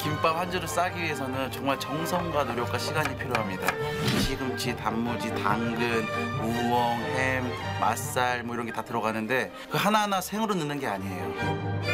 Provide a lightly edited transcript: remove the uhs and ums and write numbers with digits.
김밥 한 줄을 싸기 위해서는 정말 정성과 노력과 시간이 필요합니다. 시금치, 단무지, 당근, 우엉, 햄, 맛살 뭐 이런 게 다 들어가는데 그 하나하나 생으로 넣는 게 아니에요.